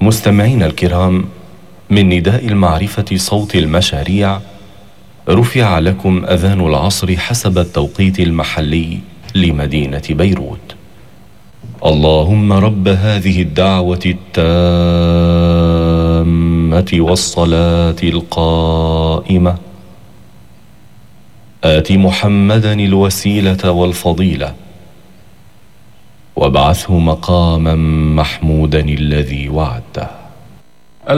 مستمعينا الكرام، من نداء المعرفة صوت المشاريع رفع لكم أذان العصر حسب التوقيت المحلي لمدينة بيروت. اللهم رب هذه الدعوة التامة والصلاة القائمة آت محمدا الوسيلة والفضيلة وابعثه مقاما محمودا الذي وعدته.